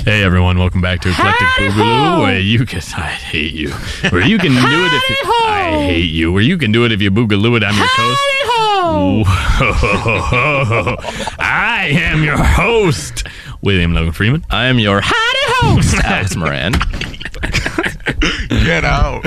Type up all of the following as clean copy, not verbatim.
Hey everyone, welcome back to Eclectic Boogaloo, where you can I hate you. Where you can do it if you I hate you. Where you can do it if you boogaloo it. I'm your host. I am your host, William Logan Freeman. I am your howdy host, Alex Moran. Get out.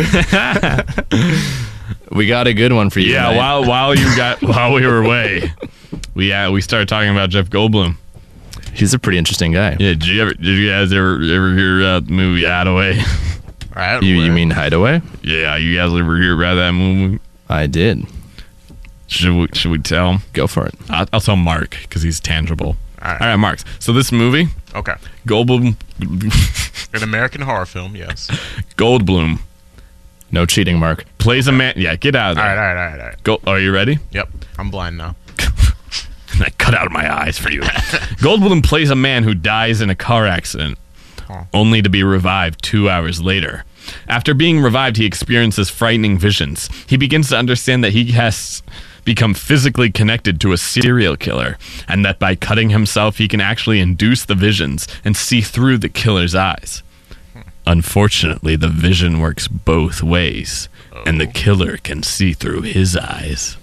We got a good one for you. Yeah, tonight. while we were away, we started talking about Jeff Goldblum. He's a pretty interesting guy. Yeah, did you guys ever hear the movie Hideaway? You mean Hideaway? Yeah, you guys ever hear about that movie? I did. Should we tell him? Go for it. I'll tell Mark because he's tangible. All All right, Mark. So this movie, Okay. Goldblum, An American horror film, yes. Goldblum No cheating, Mark. plays a man. Yeah, get out of All there. right. Are you ready? Yep. I'm blind now. I cut out my eyes for you. Goldblum plays a man who dies in a car accident, only to be revived 2 hours later. After being revived, he experiences frightening visions. He begins to understand that he has become physically connected to a serial killer, and that by cutting himself, he can actually induce the visions and see through the killer's eyes. Unfortunately, the vision works both ways, and the killer can see through his eyes.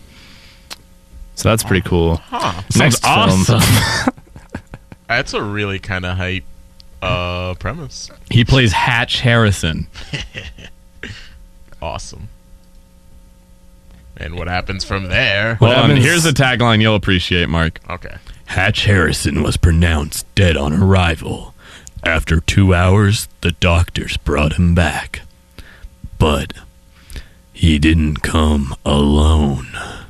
So that's pretty cool. Sounds Next film. awesome. That's a really kind of hype premise. He plays Hatch Harrison. Awesome. And what happens from there? Hold on, happens- here's a tagline you'll appreciate, Mark. Okay. Hatch Harrison was pronounced dead on arrival. After 2 hours, the doctors brought him back. But he didn't come alone.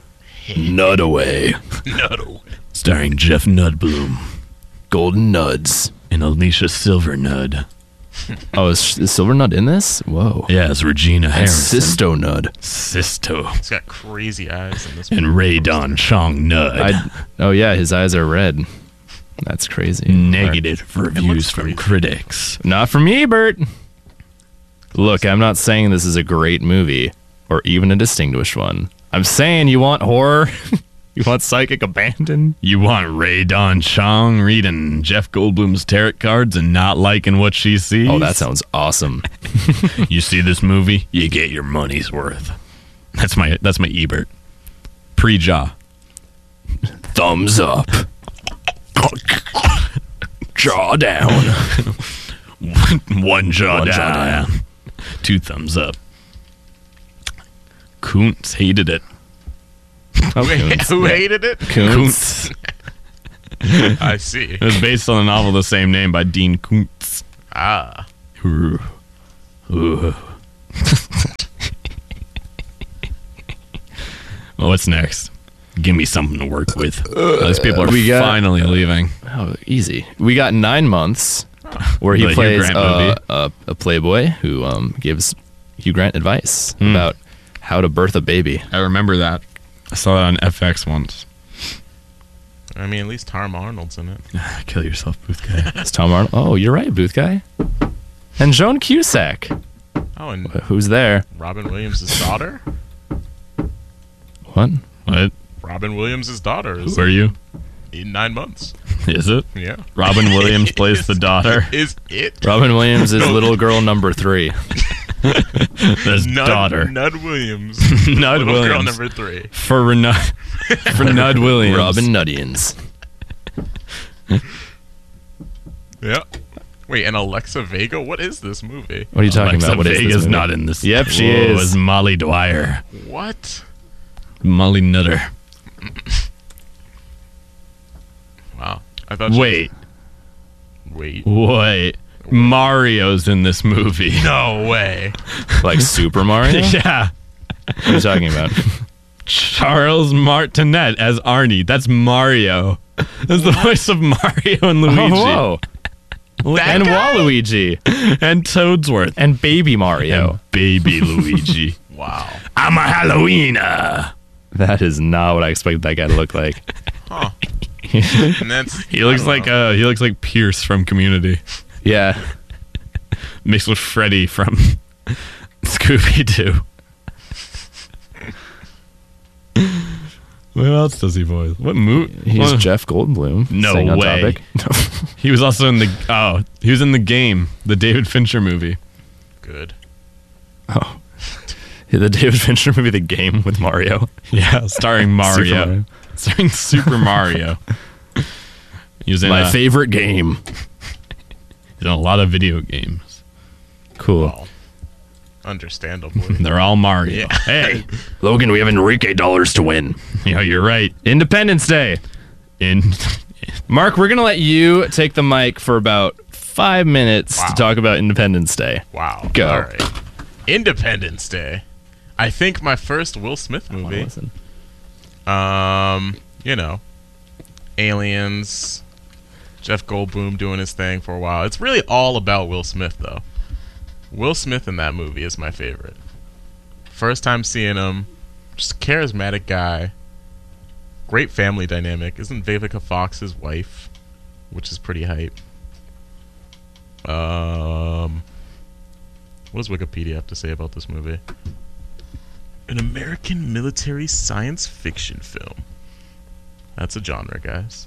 Nutaway, No. starring Jeff Nudblum Golden Nuds. and Alicia Silvernud. Oh, is Silver Nud in this? Whoa. Yeah, it's Regina And Harrison. Sisto Nud. Sisto. He's got crazy eyes in this And movie. Ray Don Chong Nud. Oh, yeah, his eyes are red. That's crazy. Negative reviews from crazy. critics. Not from me, Bert. Look, I'm not saying this is a great movie or even a distinguished one. I'm saying you want horror, you want psychic abandon. You want Ray Don Chong reading Jeff Goldblum's tarot cards and not liking what she sees? Oh, that sounds awesome. You see this movie, you get your money's worth. That's my Ebert. Pre-jaw. Thumbs up. Jaw down. One jaw down. 2 thumbs up. Kuntz hated it. Oh, Wait, Koontz. who hated it? Koontz. I see. It was based on a novel of the same name by Dean Kuntz. Ah. Ooh. Ooh. Well, what's next? Give me something to work with. These people are finally leaving. Oh, easy. We got 9 months where he The Hugh plays Grant a playboy who gives Hugh Grant advice about how to birth a baby. I remember that. I saw that on FX once. I mean, at least Tom Arnold's in it. Kill yourself, Booth guy. It's Tom Arnold. Oh, you're right, Booth guy. And Joan Cusack. Oh, and Who's there? Robin Williams' daughter? What? What? Robin Williams' daughter is Who are you? in 9 months. Is it? Yeah. Robin Williams plays the daughter. Is it? Robin Williams is little girl number 3. That's daughter. Nud Williams. Nud Little girl Williams. number 3. For Nud Williams. Robin Nuddians. Yeah. Wait, and Alexa Vega? What is this movie? What are you talking Alexa about? What is Vega's this movie? not in this. Yep, she Whoa, is. It's Molly Dwyer. What? Molly Nutter. Wow. I thought. Wait. Mario's in this movie. No way. Like Super Mario? Yeah. What are you talking about? Charles Martinet as Arnie. That's Mario. That's the voice of Mario and Luigi. Oh, whoa. And guy? Waluigi. And Toadsworth. And Baby Mario. And baby Luigi. Wow. I'm a Halloweener. That is not what I expected that guy to look like. Huh. And that's. He looks like Pierce from Community, Yeah. mixed with Freddy from Scooby Doo. Who else does he voice? What movie? He's Jeff Goldblum. No Staying on way. topic. He was also in he was in The Game, the David Fincher movie. Good. Oh. The David Fincher movie, The Game with Mario. Yeah, starring Mario. Mario. Starring Super Mario. He was in My favorite game. he's in a lot of video games. Cool. Well, understandably. They're all Mario. Yeah. Hey, Logan, we have Enrique dollars to win. you know, you're right. Independence Day. Mark, we're going to let you take the mic for about 5 minutes Wow. to talk about Independence Day. Wow. Go. All right. Independence Day. I think my first Will Smith Wanna movie. listen? You know, aliens, Jeff Goldblum doing his thing for a while. It's really all about Will Smith, though. Will Smith in that movie is my favorite. First time seeing him, just a charismatic guy. Great family dynamic. Isn't Vivica Fox his wife? Which is pretty hype. What does Wikipedia have to say about this movie? An American military science fiction film. That's a genre, guys.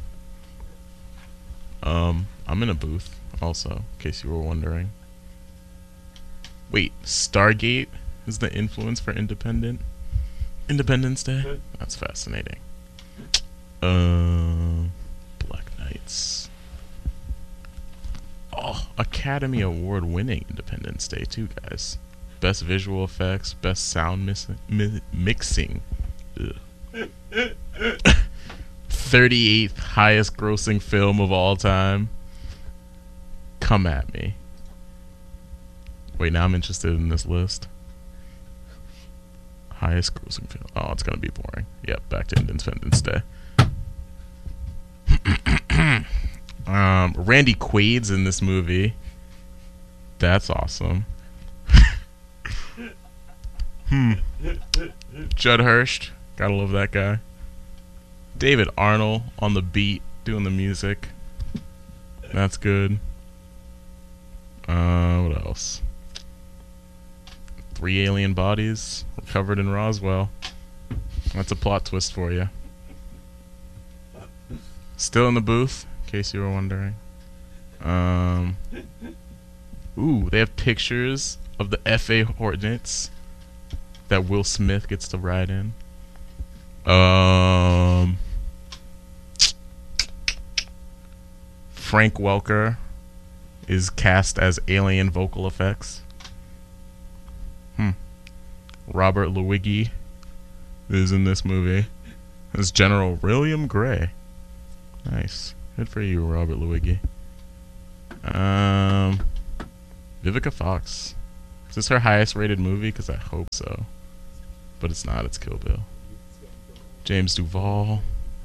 I'm in a booth, also, in case you were wondering. Wait, Stargate is the influence for Independence Day? That's fascinating. Black Knights. Oh, Academy Award winning Independence Day too, guys. Best visual effects, best sound mixing. Ugh. 38th highest grossing film of all time. Come at me. Wait, now I'm interested in this list. Highest grossing film. Oh, it's gonna be boring. Yep, back to Independence Day. Randy Quaid's in this movie. That's awesome. Judd Hirsch, gotta love that guy. David Arnold on the beat doing the music. That's good. What else? 3 alien bodies recovered in Roswell. That's a plot twist for you. Still in the booth, in case you were wondering. Ooh, they have pictures of the FA Hornets that Will Smith gets to ride in. Frank Welker is cast as alien vocal effects. Robert Lewicki is in this movie as General William Gray. Nice. Good for you, Robert Lewicki. Vivica Fox. Is this her highest rated movie? Because I hope so. But it's not. It's Kill Bill. James Duvall.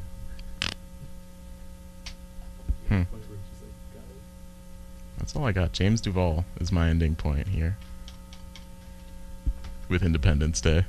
That's all I got. James Duvall is my ending point here. With Independence Day.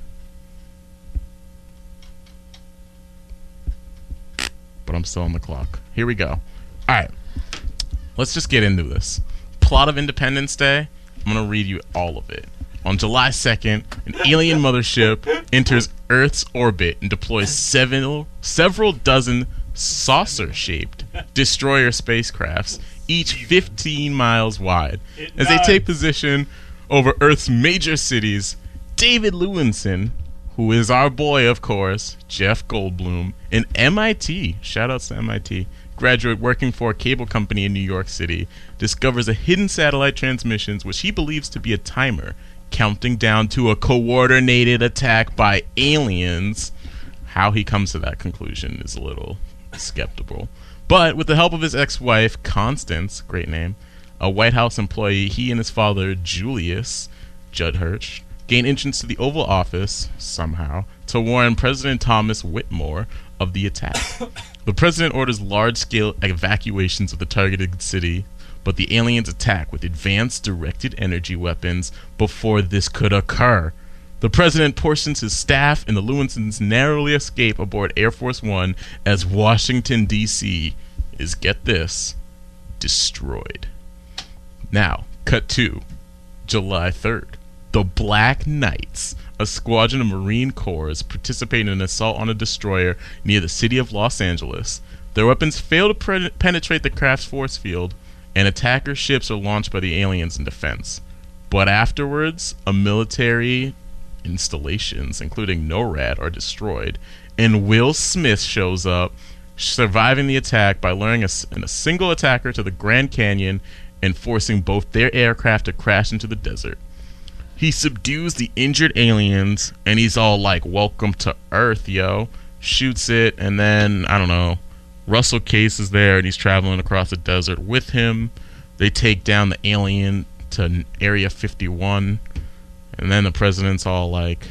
But I'm still on the clock. Here we go. Alright. Let's just get into this. Plot of Independence Day. I'm going to read you all of it. On July 2nd, an alien mothership enters Earth's orbit and deploys several dozen saucer-shaped destroyer spacecrafts, each 15 miles wide. As they take position over Earth's major cities, David Lewinson, who is our boy, of course, Jeff Goldblum, an MIT, shout-outs to MIT, graduate working for a cable company in New York City, discovers a hidden satellite transmissions which he believes to be a timer counting down to a coordinated attack by aliens. How he comes to that conclusion is a little skeptical. But with the help of his ex-wife, Constance, great name, a White House employee, he and his father, Julius, Judd Hirsch, gain entrance to the Oval Office, somehow, to warn President Thomas Whitmore of the attack. The president orders large-scale evacuations of the targeted city, but the aliens attack with advanced directed energy weapons before this could occur. The president portions his staff and the Lewinsons narrowly escape aboard Air Force One as Washington, D.C. is, get this, destroyed. Now, cut to July 3rd. The Black Knights, a squadron of Marine Corps participating in an assault on a destroyer near the city of Los Angeles. Their weapons fail to penetrate the craft's force field, and attacker ships are launched by the aliens in defense. But afterwards, a military installations, including NORAD, are destroyed, and Will Smith shows up, surviving the attack by luring a single attacker to the Grand Canyon and forcing both their aircraft to crash into the desert. He subdues the injured aliens, and he's all like, "Welcome to Earth, yo." Shoots it, and then, I don't know, Russell Case is there, and he's traveling across the desert with him. They take down the alien to Area 51, and then the president's all like,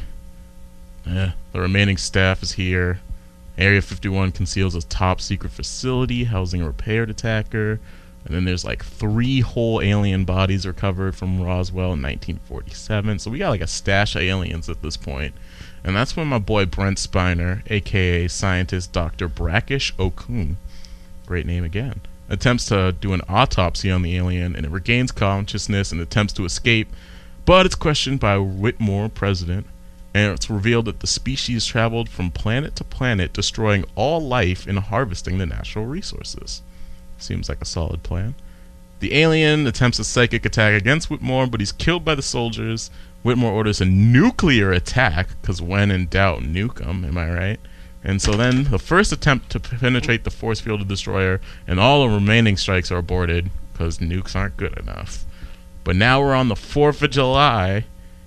the remaining staff is here. Area 51 conceals a top-secret facility housing a repaired attacker. And then there's like 3 whole alien bodies recovered from Roswell in 1947. So we got like a stash of aliens at this point. And that's when my boy Brent Spiner, a.k.a. scientist Dr. Brackish Okun, great name again, attempts to do an autopsy on the alien, and it regains consciousness and attempts to escape. But it's questioned by Whitmore, president, and it's revealed that the species traveled from planet to planet, destroying all life and harvesting the natural resources. Seems like a solid plan. The alien attempts a psychic attack against Whitmore, but he's killed by the soldiers. Whitmore orders a nuclear attack, because when in doubt, nuke 'em, am I right? And so then the first attempt to penetrate the force field of the destroyer, and all the remaining strikes are aborted, because nukes aren't good enough. But now we're on the 4th of July,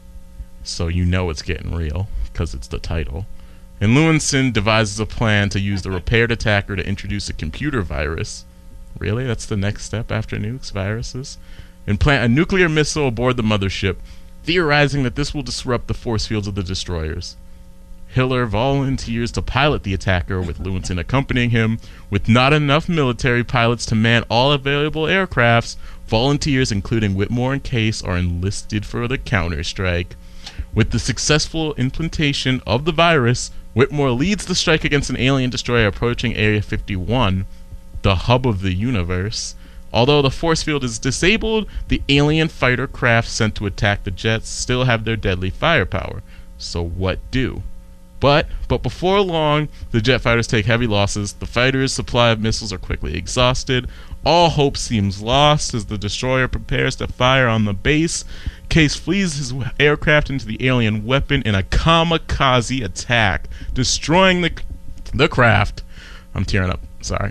so you know it's getting real, because it's the title. And Lewinson devises a plan to use the repaired attacker to introduce a computer virus. Really? That's the next step after nukes, viruses? And plant a nuclear missile aboard the mothership, theorizing that this will disrupt the force fields of the destroyers. Hiller volunteers to pilot the attacker, with Lewinson accompanying him. With not enough military pilots to man all available aircrafts, volunteers, including Whitmore and Case, are enlisted for the counterstrike. With the successful implantation of the virus, Whitmore leads the strike against an alien destroyer approaching Area 51, the hub of the universe. Although the force field is disabled, the alien fighter craft sent to attack the jets still have their deadly firepower. So what do? But before long, the jet fighters take heavy losses. The fighters' supply of missiles are quickly exhausted. All hope seems lost as the destroyer prepares to fire on the base. Case flees his aircraft into the alien weapon in a kamikaze attack, destroying the craft. I'm tearing up. Sorry.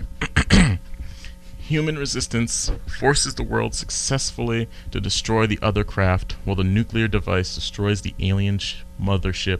Human resistance forces the world successfully to destroy the other craft, while the nuclear device destroys the alien mothership.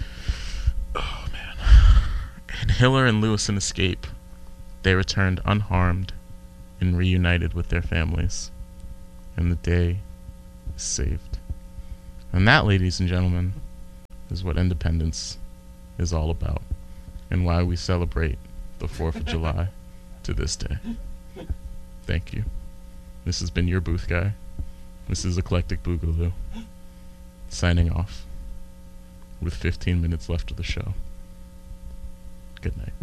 Oh, man. And Hiller and Lewison escape. They returned unharmed and reunited with their families. And the day is saved. And that, ladies and gentlemen, is what independence is all about, and why we celebrate the 4th of July to this day. Thank you. This has been your booth guy. This is Eclectic Boogaloo, signing off with 15 minutes left of the show. Good night.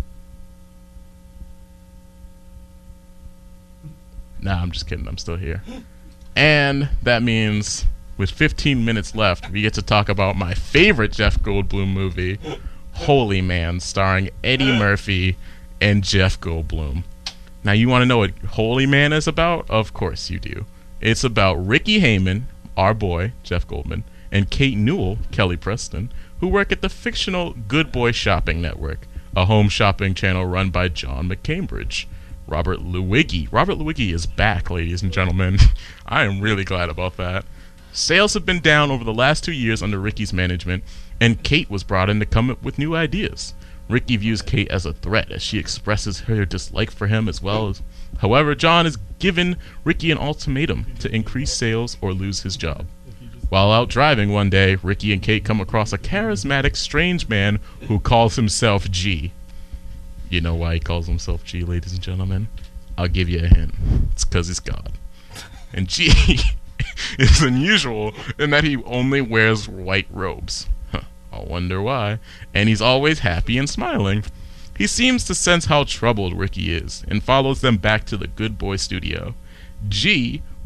Nah, I'm just kidding. I'm still here. And that means with 15 minutes left, we get to talk about my favorite Jeff Goldblum movie, Holy Man, starring Eddie Murphy and Jeff Goldblum. Now, you want to know what Holy Man is about? Of course you do. It's about Ricky Heyman, our boy, Jeff Goldman, and Kate Newell, Kelly Preston, who work at the fictional Good Boy Shopping Network, a home shopping channel run by John McCambridge. Robert Lewicki is back, ladies and gentlemen. I am really glad about that. Sales have been down over the last 2 years under Ricky's management, and Kate was brought in to come up with new ideas. Ricky views Kate as a threat as she expresses her dislike for him as well. However, John has given Ricky an ultimatum to increase sales or lose his job. While out driving one day, Ricky and Kate come across a charismatic, strange man who calls himself G. You know why he calls himself G, ladies and gentlemen? I'll give you a hint. It's because he's God. And G is unusual in that he only wears white robes. I'll wonder why. And he's always happy and smiling. He seems to sense how troubled Ricky is and follows them back to the Good Boy studio. G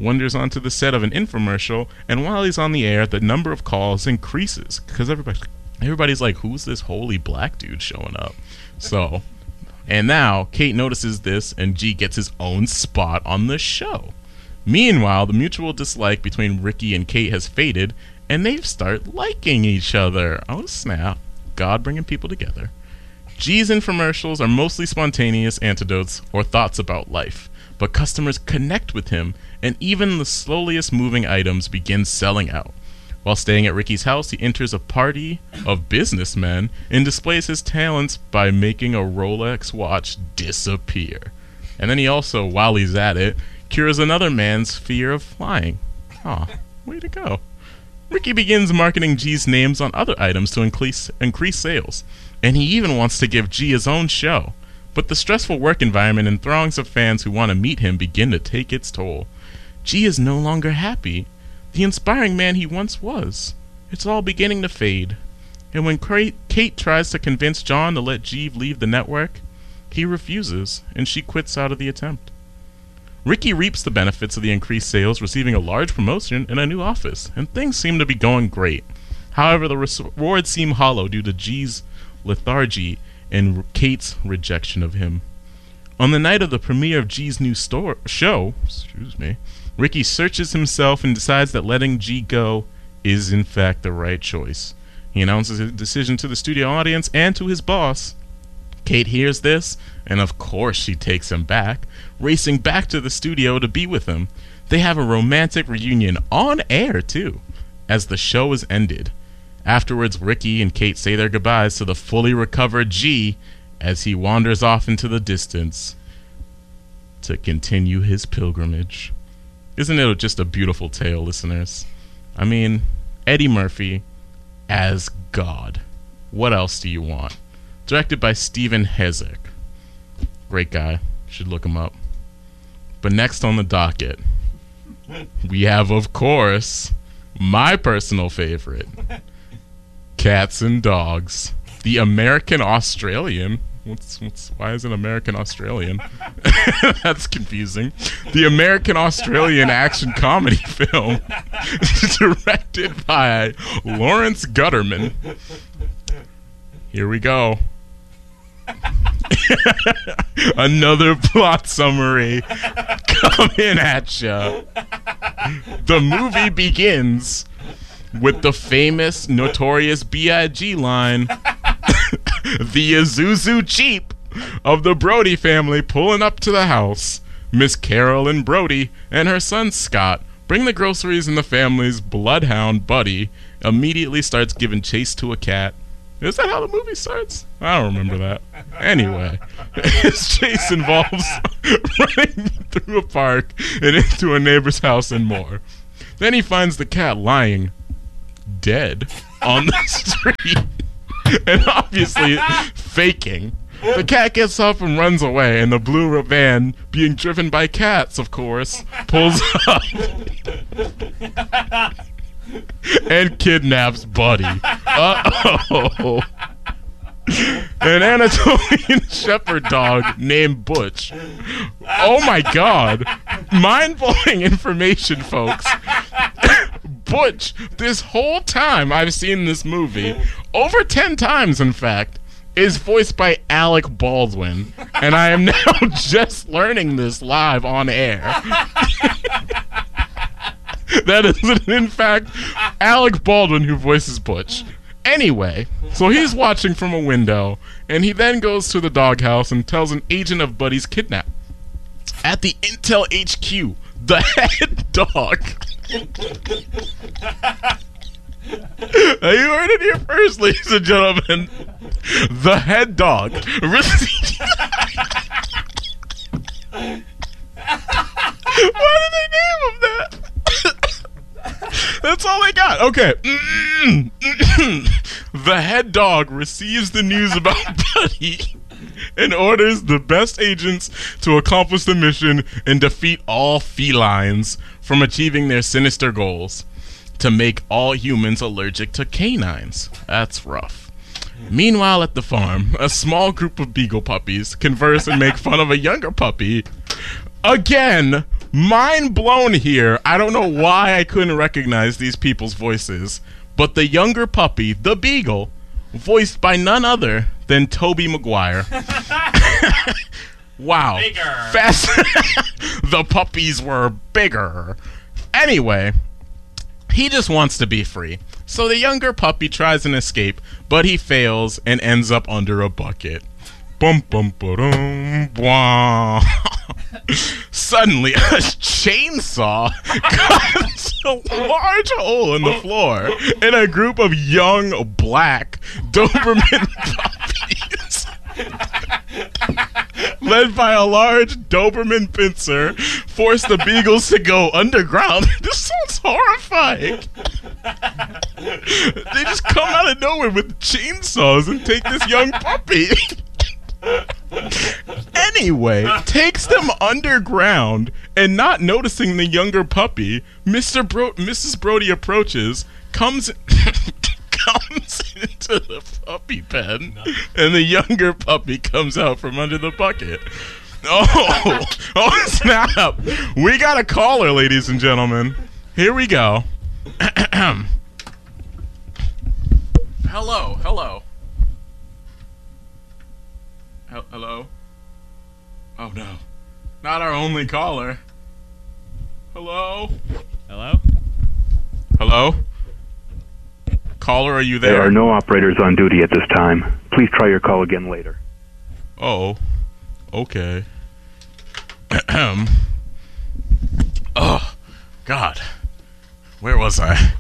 wanders onto the set of an infomercial, and while he's on the air, the number of calls increases because everybody's like, who's this holy black dude showing up? So, and now Kate notices this, and G gets his own spot on the show. Meanwhile, the mutual dislike between Ricky and Kate has faded, and they start liking each other. Oh snap. God bringing people together. G's infomercials are mostly spontaneous anecdotes or thoughts about life, but customers connect with him, and even the slowest moving items begin selling out. While staying at Ricky's house, he enters a party of businessmen and displays his talents by making a Rolex watch disappear. And then he also, while he's at it, cures another man's fear of flying. Aw, way to go. Ricky begins marketing G's names on other items to increase sales, and he even wants to give G his own show. But the stressful work environment and throngs of fans who want to meet him begin to take its toll. G is no longer happy, the inspiring man he once was. It's all beginning to fade. And when Kate tries to convince John to let G leave the network, he refuses, and she quits out of the attempt. Ricky reaps the benefits of the increased sales, receiving a large promotion and a new office, and things seem to be going great. However, the rewards seem hollow due to G's lethargy and Kate's rejection of him. On the night of the premiere of G's new show, Ricky searches himself and decides that letting G go is in fact the right choice. He announces his decision to the studio audience and to his boss. Kate hears this, and of course she takes him back, racing back to the studio to be with him. They have a romantic reunion on air, too, as the show is ended. Afterwards, Ricky and Kate say their goodbyes to the fully recovered G as he wanders off into the distance to continue his pilgrimage. Isn't it just a beautiful tale, listeners? I mean, Eddie Murphy as God. What else do you want? Directed by Stephen Hezek. Great guy. Should look him up. But next on the docket, we have, of course, my personal favorite, Cats and Dogs. The American Australian. Why is it American Australian? That's confusing. The American Australian action comedy film directed by Lawrence Gutterman. Here we go. Another plot summary coming at ya. The movie begins with the famous Notorious B.I.G. line, the Isuzu Jeep of the Brody family pulling up to the house. Miss Carolyn Brody and her son Scott bring the groceries, and the family's bloodhound Buddy immediately starts giving chase to a cat. Is that how the movie starts? I don't remember that. Anyway, his chase involves running through a park and into a neighbor's house and more. Then he finds the cat lying dead on the street and obviously faking. The cat gets up and runs away, and the blue van, being driven by cats, of course, pulls up and kidnaps Buddy. Uh-oh. An Anatolian shepherd dog named Butch. Oh my god. Mind-blowing information, folks. Butch, this whole time I've seen this movie, over 10 times in fact, is voiced by Alec Baldwin. And I am now just learning this live on air. That is, in fact, Alec Baldwin who voices Butch. Anyway, so he's watching from a window, and he then goes to the doghouse and tells an agent of Buddy's kidnap. At the Intel HQ, the head dog. You heard it here first, ladies and gentlemen. The head dog. Why did they name him that? That's all they got. Okay. The head dog receives the news about Buddy and orders the best agents to accomplish the mission and defeat all felines from achieving their sinister goals, to make all humans allergic to canines. That's rough. Meanwhile, at the farm, a small group of beagle puppies converse and make fun of a younger puppy. Again, Mind blown here. I don't know why I couldn't recognize these people's voices, but the younger puppy, the Beagle, voiced by none other than Tobey Maguire. Wow. Bigger. Fast. The puppies were bigger. Anyway, he just wants to be free. So the younger puppy tries an escape, but he fails and ends up under a bucket. Bum bum ba-dum, bwah. Suddenly, a chainsaw cuts a large hole in the floor, and a group of young black Doberman puppies, led by a large Doberman pincer, force the Beagles to go underground. This sounds horrifying. They just come out of nowhere with chainsaws and take this young puppy. Anyway, takes them underground, and not noticing the younger puppy, Mrs. Brody approaches, comes into the puppy pen, and the younger puppy comes out from under the bucket. Oh snap! We got a caller, ladies and gentlemen. Here we go. Hello. Hello? Oh no. Not our only caller. Hello? Hello? Caller, are you there? There are no operators on duty at this time. Please try your call again later. Oh. Okay. Oh, God. Where was I?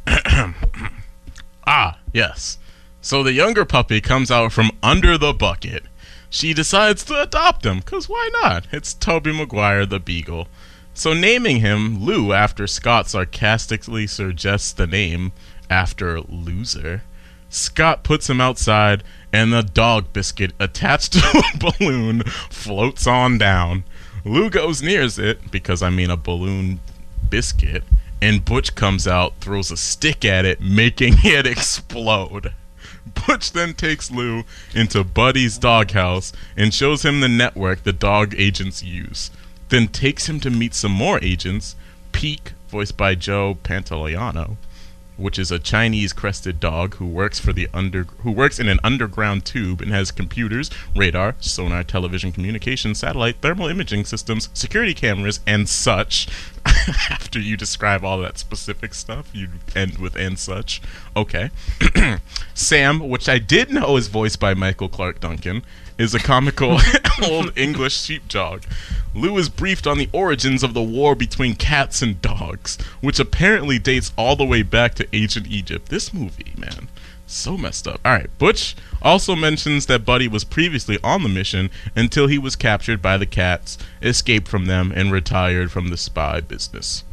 Yes. So the younger puppy comes out from under the bucket. She decides to adopt him, because why not? It's Tobey Maguire, the Beagle. So naming him Lou after Scott sarcastically suggests the name after loser. Scott puts him outside, and the dog biscuit attached to a balloon floats on down. Lou goes near it, because I mean a balloon biscuit, and Butch comes out, throws a stick at it, making it explode. Butch then takes Lou into Buddy's doghouse and shows him the network the dog agents use. Then takes him to meet some more agents. Peek, voiced by Joe Pantoliano, which is a Chinese crested dog who works in an underground tube and has computers, radar, sonar, television communication, satellite, thermal imaging systems, security cameras, and such. After you describe all that specific stuff, you end with "and such." Okay. Sam, which I did know is voiced by Michael Clark Duncan, is a comical old English sheepdog. Lou is briefed on the origins of the war between cats and dogs, which apparently dates all the way back to ancient Egypt. This movie, man, so messed up. Alright, Butch also mentions that Buddy was previously on the mission until he was captured by the cats, escaped from them, and retired from the spy business.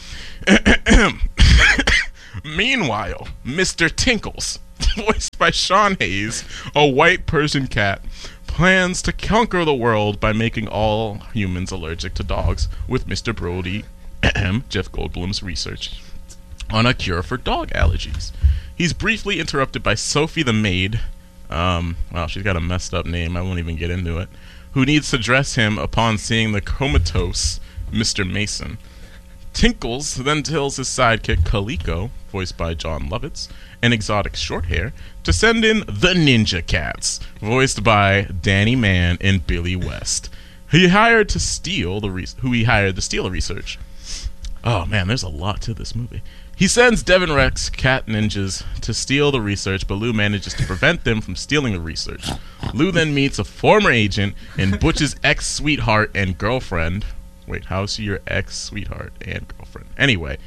Meanwhile, Mr. Tinkles, voiced by Sean Hayes, a white Persian cat, plans to conquer the world by making all humans allergic to dogs with Mr. Brody, Jeff Goldblum's research on a cure for dog allergies. He's briefly interrupted by Sophie the maid, well, she's got a messed up name, I won't even get into it, who needs to dress him upon seeing the comatose Mr. Mason. Tinkles then tells his sidekick Kaliko, voiced by John Lovitz, an exotic shorthair, to send in the Ninja Cats, voiced by Danny Mann and Billy West. Who he hired to steal the research. Oh man, there's a lot to this movie. He sends Devin Rex cat ninjas to steal the research, but Lou manages to prevent them from stealing the research. Lou then meets a former agent and Butch's ex-sweetheart and girlfriend. Wait, how's she your ex-sweetheart and girlfriend? Anyway,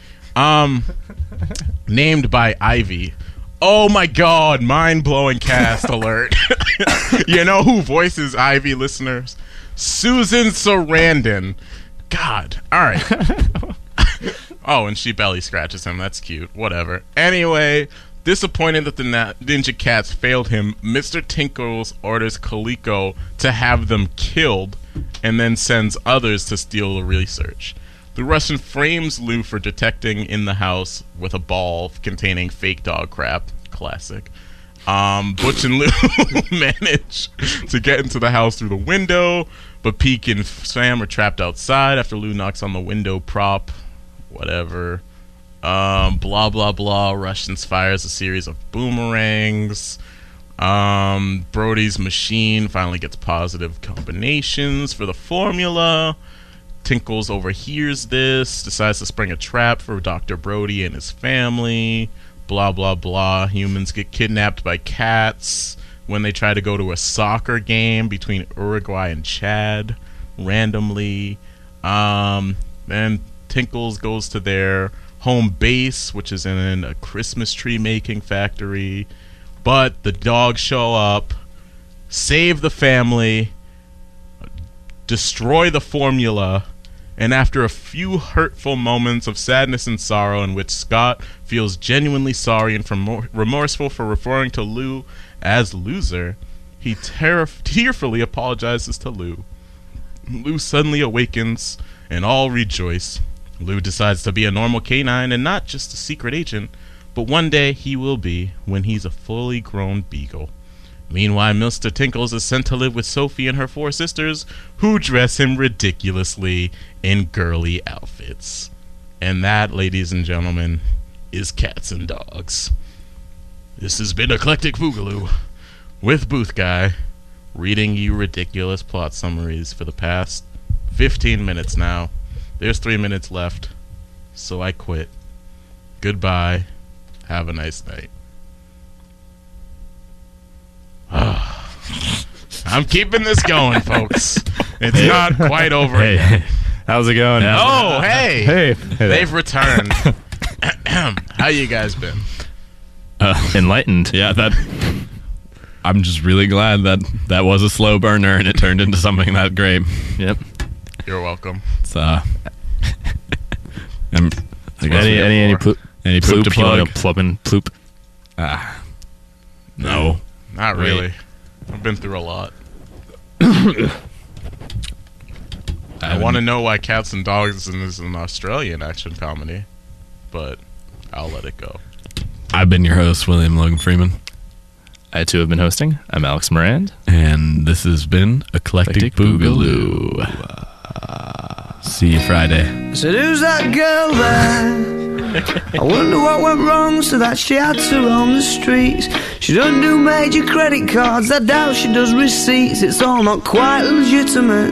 named by Ivy. Oh my god, mind-blowing cast alert. You know who voices Ivy, listeners? Susan Sarandon. God, alright. Oh, and she belly scratches him. That's cute. Whatever. Anyway, disappointed that the Ninja Cats failed him, Mr. Tinkles orders Kaliko to have them killed and then sends others to steal the research. The Russian frames Lou for detecting in the house with a ball containing fake dog crap. Classic. Butch and Lou manage to get into the house through the window, but Pete and Sam are trapped outside after Lou knocks on the window prop. Whatever. Blah, blah, blah. Russians fires a series of boomerangs. Brody's machine finally gets positive combinations for the formula. Tinkles overhears this, decides to spring a trap for Dr. Brody and his family. Blah, blah, blah. Humans get kidnapped by cats when they try to go to a soccer game between Uruguay and Chad randomly. Then Tinkles goes to their home base, which is in a Christmas tree making factory. But the dogs show up, save the family, destroy the formula, and after a few hurtful moments of sadness and sorrow in which Scott feels genuinely sorry and remorseful for referring to Lou as loser, he tearfully apologizes to Lou. Lou suddenly awakens, and all rejoice. Lou decides to be a normal canine and not just a secret agent, but one day he will be when he's a fully grown beagle. Meanwhile, Mr. Tinkles is sent to live with Sophie and her 4 sisters, who dress him ridiculously in girly outfits. And that, ladies and gentlemen, is Cats and Dogs. This has been Eclectic Boogaloo, with Booth Guy, reading you ridiculous plot summaries for the past 15 minutes now. There's 3 minutes left, so I quit. Goodbye. Have a nice night. I'm keeping this going, folks. It's not quite over yet. How's it going? Oh, hey. Hey. They've returned. How you guys been? Enlightened. Yeah, I'm just really glad that was a slow burner and it turned into something that great. Yep. You're welcome. It's Any poop to plug? Ploop. No. Not really. I've been through a lot. I want to know why Cats and Dogs is an Australian action comedy, but I'll let it go. I've been your host, William Logan Freeman. I too have been hosting. I'm Alex Morand. And this has been Eclectic Boogaloo. See you Friday. I said, who's that girl there? I wonder what went wrong so that she had to roam the streets. She doesn't do major credit cards, I doubt she does receipts. It's all not quite legitimate.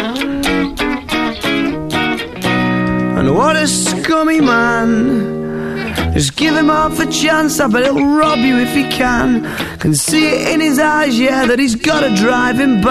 And what a scummy man. Just give him half a chance, I bet he'll rob you if he can. Can see it in his eyes, yeah, that he's gotta drive him back.